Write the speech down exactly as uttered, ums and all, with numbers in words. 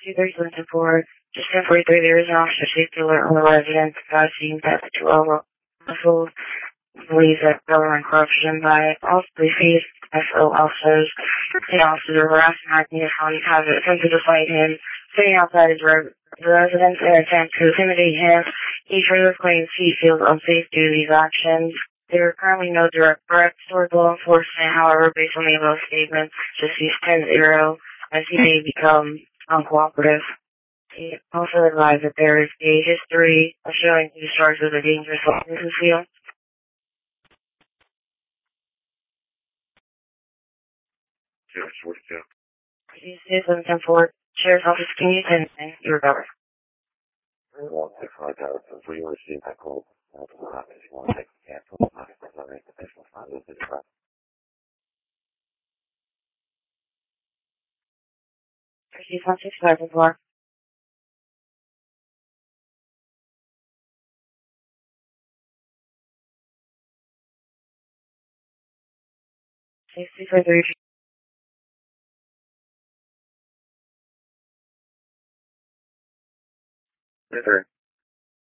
sixty-three twenty-four. Just ten forty-three, there is an officer safety alert on the residence. God seeing that the two officers believes that government corruption by all police S O officers. The officers are harassing hacking his phone, have attempted to fight him, sitting outside his re- residence in an attempt to intimidate him. He further claims he feels unsafe due to these actions. There are currently no direct threats towards law enforcement, however, based on the above statements, just use ten zero as he may become uncooperative. He also advised that there is a history of showing he was charged with a dangerous substance field. He's seven ten four. Sheriff's Office, can you send in your recover? Well, if I got it, since we received that call, if you want to take the cancel, not if it's not an additional fund, it's a trust. He's one six five four. Sixty for three. Yes, sir.